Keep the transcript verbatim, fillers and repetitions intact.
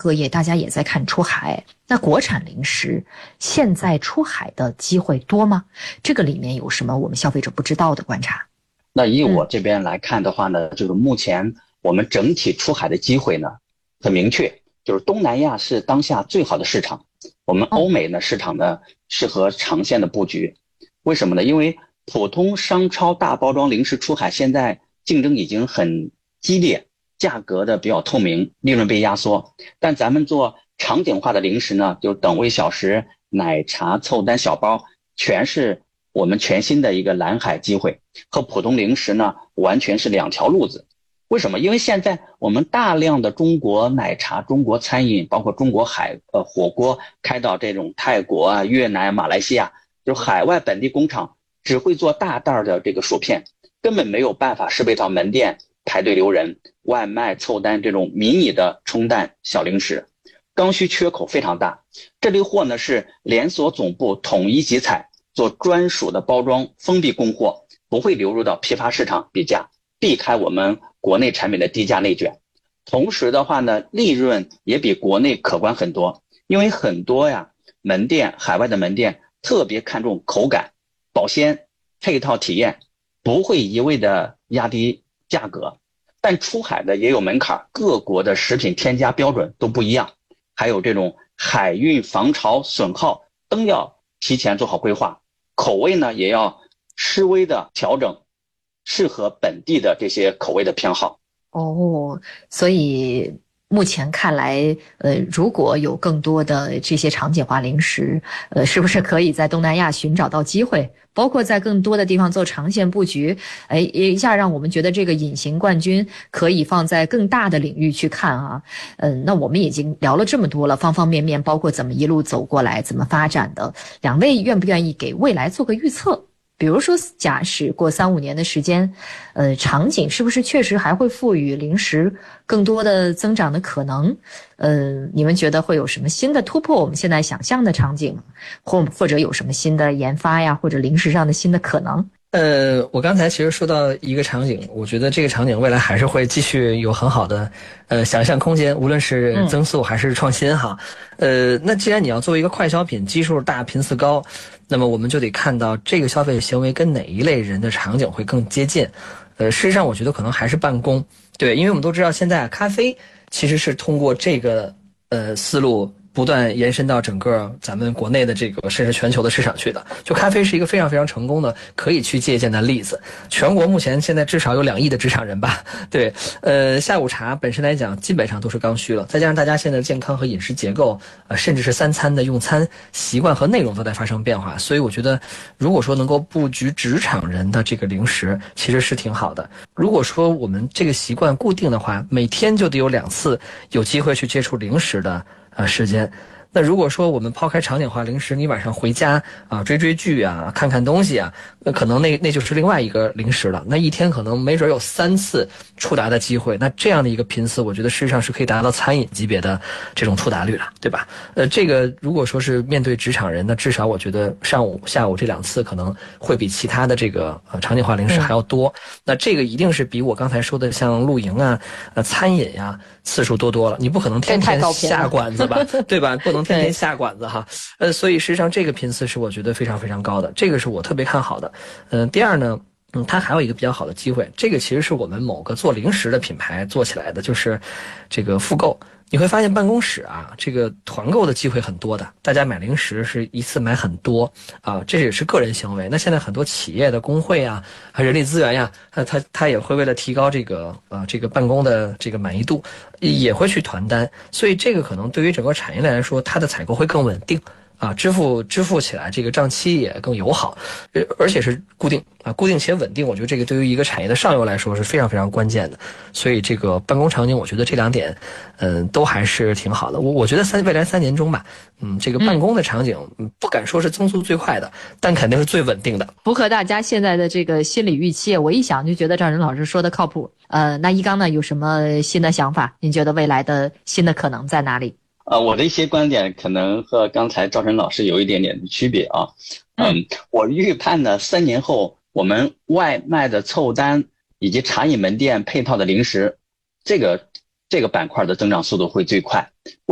各业大家也在看出海，那国产零食现在出海的机会多吗？这个里面有什么我们消费者不知道的观察？ 那以我这边来看的话呢，嗯、就是目前我们整体出海的机会呢很明确，就是东南亚是当下最好的市场，我们欧美呢市场呢适合长线的布局。为什么呢？因为普通商超大包装零食出海现在竞争已经很激烈，价格的比较透明，利润被压缩。但咱们做场景化的零食呢，就等位小食、奶茶、凑单小包，全是我们全新的一个蓝海机会，和普通零食呢完全是两条路子。为什么？因为现在我们大量的中国奶茶、中国餐饮，包括中国海呃火锅开到这种泰国啊、越南、马来西亚，就海外本地工厂只会做大袋的这个薯片，根本没有办法适配到门店排队留人、外卖凑单这种迷你的冲淡小零食，刚需缺口非常大。这类货呢是连锁总部统一集采，做专属的包装，封闭供货，不会流入到批发市场比价，避开我们国内产品的低价内卷。同时的话呢，利润也比国内可观很多，因为很多呀门店海外的门店特别看重口感、保鲜、配套体验，不会一味的压低价格。但出海的也有门槛，各国的食品添加标准都不一样，还有这种海运防潮损耗都要提前做好规划，口味呢也要稍微的调整，适合本地的这些口味的偏好。 哦，所以目前看来，呃，如果有更多的这些场景化零食，呃，是不是可以在东南亚寻找到机会？包括在更多的地方做长线布局，哎，一下让我们觉得这个隐形冠军可以放在更大的领域去看啊。嗯，那我们已经聊了这么多了，方方面面，包括怎么一路走过来，怎么发展的，两位愿不愿意给未来做个预测？比如说假使过三五年的时间，呃，场景是不是确实还会赋予零食更多的增长的可能？呃，你们觉得会有什么新的突破我们现在想象的场景，或或者有什么新的研发呀，或者零食上的新的可能？ 呃，我刚才其实说到一个场景，我觉得这个场景未来还是会继续有很好的呃想象空间，无论是增速还是创新哈。嗯、呃，那既然你要作为一个快消品，基数大、频次高，那么我们就得看到这个消费行为跟哪一类人的场景会更接近。呃，事实上我觉得可能还是办公，对，因为我们都知道现在咖啡其实是通过这个呃思路不断延伸到整个咱们国内的这个甚至全球的市场去的。就咖啡是一个非常非常成功的可以去借鉴的例子。全国目前现在至少有两亿的职场人吧，对，呃，下午茶本身来讲基本上都是刚需了，再加上大家现在的健康和饮食结构，呃，甚至是三餐的用餐习惯和内容都在发生变化，所以我觉得如果说能够布局职场人的这个零食，其实是挺好的。如果说我们这个习惯固定的话，每天就得有两次有机会去接触零食的呃时间。那如果说我们抛开场景化零食，你晚上回家啊追追剧啊看看东西啊，那可能那那就是另外一个零食了。那一天可能没准有三次触达的机会，那这样的一个频次，我觉得事实上是可以达到餐饮级别的这种触达率了，对吧？呃，这个如果说是面对职场人，那至少我觉得上午下午这两次可能会比其他的这个呃场景化零食还要多。嗯、那这个一定是比我刚才说的像露营啊、呃餐饮呀、啊、次数多多了。你不可能天天下馆子吧，对吧？不能天天下馆子哈，呃，所以实际上这个频次是我觉得非常非常高的，这个是我特别看好的。嗯、呃，第二呢，嗯，它还有一个比较好的机会，这个其实是我们某个做零食的品牌做起来的，就是这个复购。你会发现办公室啊，这个团购的机会很多的，大家买零食是一次买很多啊，这也是个人行为。那现在很多企业的工会啊，和人力资源呀，它它它也会为了提高这个呃这个办公的这个满意度，也会去团单，所以这个可能对于整个产业链来说，它的采购会更稳定。啊，支付支付起来这个账期也更友好，而且是固定啊，固定且稳定。我觉得这个对于一个产业的上游来说是非常非常关键的。所以这个办公场景，我觉得这两点，嗯，都还是挺好的。我我觉得三未来三年中吧，嗯，这个办公的场景，嗯，不敢说是增速最快的，但肯定是最稳定的， 符合大家现在的这个心理预期。我一想就觉得赵仁老师说的靠谱。呃，那一刚呢有什么新的想法？您觉得未来的新的可能在哪里？ 呃，我的一些观点可能和刚才赵晨老师有一点点的区别啊。嗯，我预判呢，三年后我们外卖的凑单以及茶饮门店配套的零食，这个这个板块的增长速度会最快。